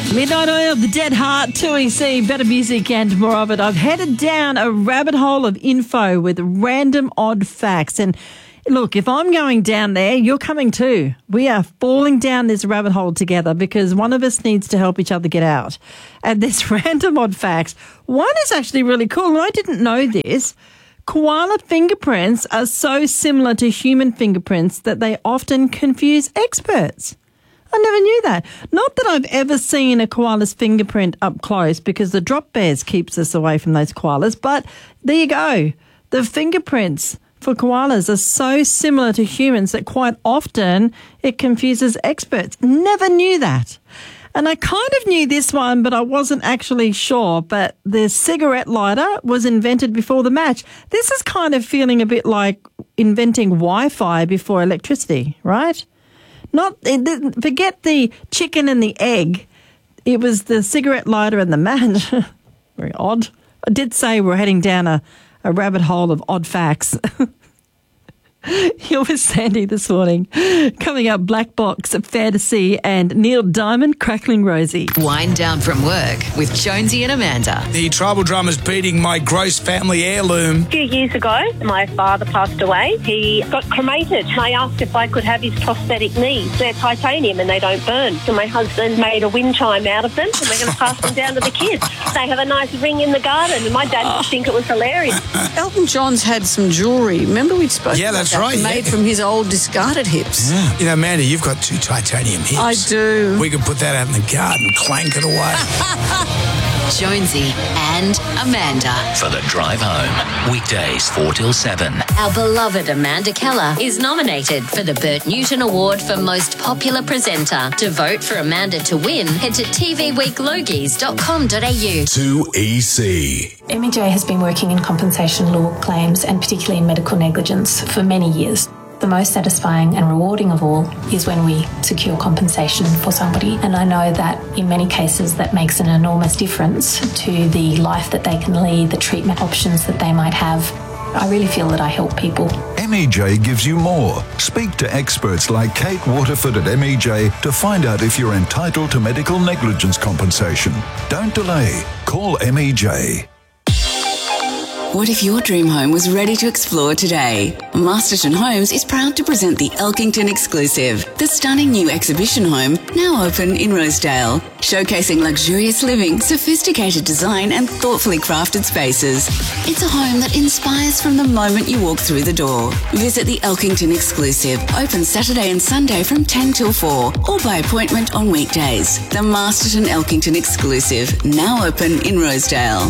Midnight Oil, The Dead Heart, 2EC, better music and more of it. I've headed down a rabbit hole of info with random odd facts. And look, if I'm going down there, you're coming too. We are falling down this rabbit hole together because one of us needs to help each other get out. And this random odd facts, one is actually really cool, and I didn't know this. Koala fingerprints are so similar to human fingerprints that they often confuse experts. I never knew that. Not that I've ever seen a koala's fingerprint up close because the drop bears keeps us away from those koalas, but there you go. The fingerprints for koalas are so similar to humans that quite often it confuses experts. Never knew that. And I kind of knew this one, but I wasn't actually sure. But the cigarette lighter was invented before the match. This is kind of feeling a bit like inventing Wi-Fi before electricity, right? Forget the chicken and the egg. It was the cigarette lighter and the match. Very odd. I did say we're heading down a rabbit hole of odd facts. You're with Sandy this morning. Coming up, Black Box, Fair to See, and Neil Diamond, Crackling Rosie. Wind down from work with Jonesy and Amanda. The tribal drummer's beating my gross family heirloom. A few years ago, my father passed away. He got cremated. I asked if I could have his prosthetic knees. They're titanium and they don't burn. So my husband made a wind chime out of them and we're going to pass them down to the kids. They have a nice ring in the garden and my dad would think it was hilarious. Elton John's had some jewellery. Remember we'd spoken Yeah, about that's that? right, Made yeah. from his old discarded hips. Yeah. You know, Amanda, you've got 2 titanium hips. I do. We could put that out in the garden, clank it away. Jonesy and Amanda. For the drive home. Weekdays 4 till 7. Our beloved Amanda Keller is nominated for the Bert Newton Award for Most Popular Presenter. To vote for Amanda to win, head to tvweeklogies.com.au. 2EC. MJ has been working in compensation law claims and particularly in medical negligence for many years. The most satisfying and rewarding of all is when we secure compensation for somebody. And I know that in many cases that makes an enormous difference to the life that they can lead, the treatment options that they might have. I really feel that I help people. MEJ gives you more. Speak to experts like Kate Waterford at MEJ to find out if you're entitled to medical negligence compensation. Don't delay. Call MEJ. What if your dream home was ready to explore today? Masterton Homes is proud to present the Elkington Exclusive, the stunning new exhibition home now open in Rosedale, showcasing luxurious living, sophisticated design and thoughtfully crafted spaces. It's a home that inspires from the moment you walk through the door. Visit the Elkington Exclusive, open Saturday and Sunday from 10 till 4 or by appointment on weekdays. The Masterton Elkington Exclusive, now open in Rosedale.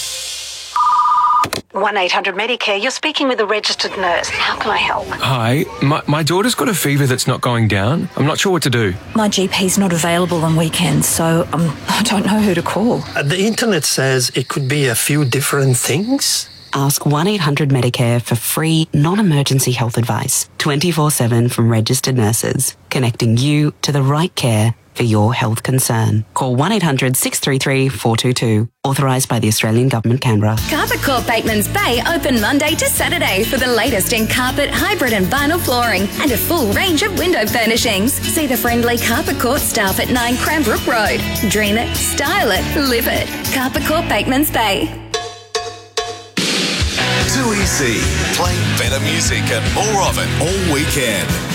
1-800-Medicare, you're speaking with a registered nurse. How can I help? Hi, my daughter's got a fever that's not going down. I'm not sure what to do. My GP's not available on weekends, so I don't know who to call. The internet says it could be a few different things. Ask 1-800-Medicare for free, non-emergency health advice, 24/7 from registered nurses, connecting you to the right care for your health concern. Call 1-800-633-422. Authorised by the Australian Government, Canberra. Carpet Corp Bateman's Bay open Monday to Saturday for the latest in carpet, hybrid and vinyl flooring and a full range of window furnishings. See the friendly Carpet Corp staff at 9 Cranbrook Road. Dream it, style it, live it. Carpet Corp Bateman's Bay. 2EC. Play better music and more of it all weekend.